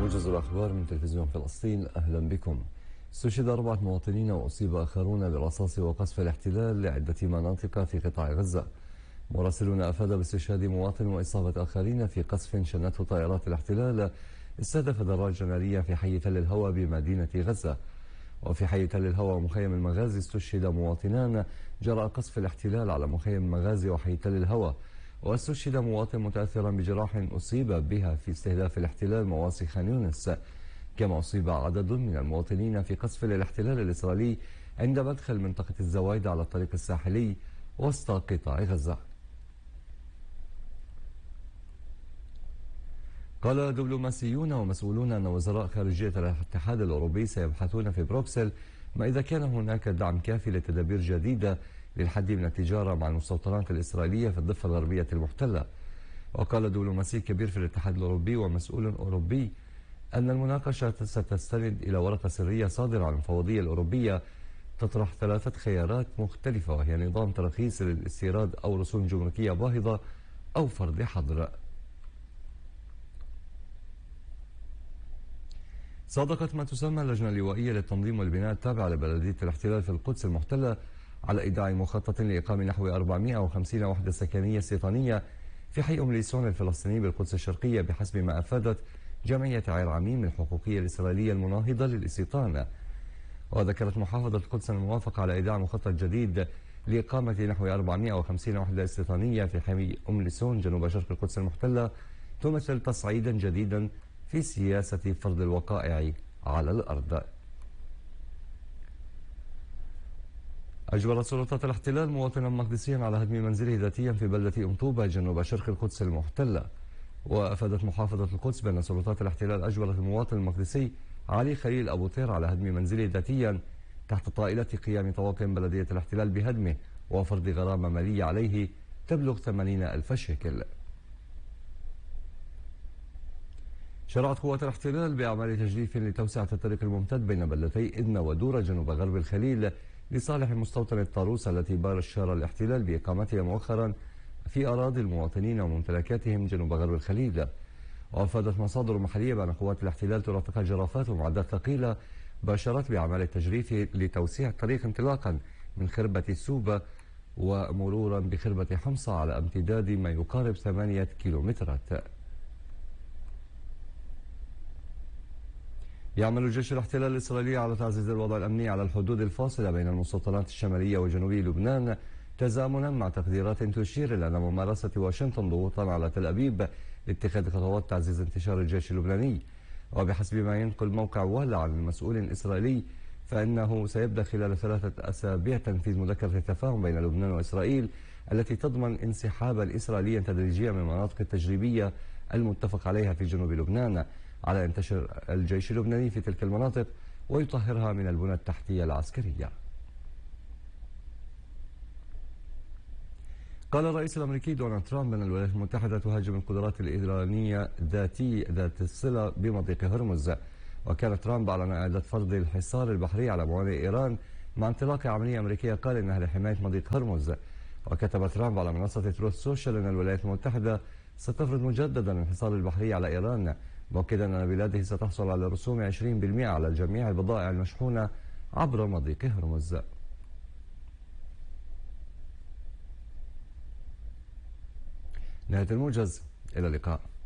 موجز الأخبار من تلفزيون فلسطين. أهلا بكم. استشهد 4 مواطنين وأصيب آخرون بالرصاص وقصف الاحتلال لعدة مناطق في قطاع غزة. مراسلون أفاد باستشهاد مواطن وإصابة آخرين في قصف شنته طائرات الاحتلال استهدف دراجة نارية في حي تل الهوى بمدينة غزة. وفي حي تل الهوى ومخيم المغازي استشهد مواطنان جراء قصف الاحتلال على مخيم المغازي وحي تل الهوى. واستشهد مواطن متأثرا بجراح أصيب بها في استهداف الاحتلال مواصي خان يونس. كما أصيب عدد من المواطنين في قصف الاحتلال الإسرائيلي عند مدخل منطقة الزوايد على الطريق الساحلي وسط قطاع غزة. قال دبلوماسيون ومسؤولون أن وزراء خارجية الاتحاد الأوروبي سيبحثون في بروكسل ما إذا كان هناك دعم كافي لتدابير جديدة للحد من التجارة مع المستوطنات الإسرائيلية في الضفة الغربية المحتلة. وقال دبلوماسي كبير في الاتحاد الأوروبي ومسؤول أوروبي أن المناقشة ستستند إلى ورقة سرية صادرة عن المفوضية الأوروبية تطرح 3 خيارات مختلفة، وهي نظام ترخيص للاستيراد أو رسوم جمركية باهظة أو فرض حظر. صادقت ما تسمى اللجنة اللوائية للتنظيم والبناء التابعة لبلدية الاحتلال في القدس المحتلة على إيداع مخطط لإقامة نحو 450 وحدة سكنية استيطانية في حي أم ليسون الفلسطيني بالقدس الشرقية بحسب ما أفادت جمعية عير عميم الحقوقية الإسرائيلية المناهضة للاستيطان. وذكرت محافظة القدس الموافقة على إيداع مخطط جديد لإقامة نحو 450 وحدة استيطانية في حي أم ليسون جنوب شرق القدس المحتلة تمثل تصعيدا جديدا في سياسة فرض الوقائع على الأرض. أجبرت سلطات الاحتلال مواطنا مقدسيا على هدم منزله ذاتيا في بلدة أم طوبة جنوب شرق القدس المحتلة. وأفادت محافظة القدس بأن سلطات الاحتلال أجبرت المواطن المقدسي علي خليل أبو طير على هدم منزله ذاتيا تحت طائلة قيام طواقم بلدية الاحتلال بهدمه وفرض غرامة مالية عليه تبلغ 80,000 شيكل. شرعت قوات الاحتلال بأعمال تجديف لتوسعة الطريق الممتد بين بلدتي إدنى ودورة جنوب غرب الخليل لصالح مستوطنة طاروس التي باشر الاحتلال بإقامتها مؤخرا في أراضي المواطنين وممتلكاتهم جنوب غرب الخليل. وأفادت مصادر محلية بأن قوات الاحتلال ترافقها جرافات ومعدات ثقيلة باشرت بأعمال التجريف لتوسيع الطريق انطلاقا من خربة السوبة ومرورا بخربة حمصة على امتداد ما يقارب 8 كيلومترات. يعمل الجيش الاحتلال الإسرائيلي على تعزيز الوضع الأمني على الحدود الفاصلة بين المستوطنات الشمالية وجنوبي لبنان تزامنا مع تقديرات تشير إلى أن ممارسة واشنطن ضغوطا على تل أبيب لاتخاذ خطوات تعزيز انتشار الجيش اللبناني. وبحسب ما ينقل موقع ولا عن المسؤول إسرائيلي فإنه سيبدأ خلال 3 أسابيع تنفيذ مذكرة التفاهم بين لبنان وإسرائيل التي تضمن انسحابا إسرائيليا تدريجيا من المناطق التجريبية المتفق عليها في جنوب لبنان على انتشار الجيش اللبناني في تلك المناطق ويطهرها من البنى التحتية العسكرية. قال الرئيس الأمريكي دونالد ترامب أن الولايات المتحدة تهاجم القدرات الإيرانية ذات الصلة بمضيق هرمز. وكان ترامب أعلن إعادة فرض الحصار البحري على موانئ إيران مع انطلاق عملية أمريكية قال إنها لحماية مضيق هرمز. وكتب ترامب على منصة تروث سوشيال أن الولايات المتحدة ستفرض مجددا الحصار البحري على إيران، مؤكدا أن بلاده ستحصل على رسوم 20% على جميع البضائع المشحونة عبر مضيق هرمز. نهاية الموجز، إلى اللقاء.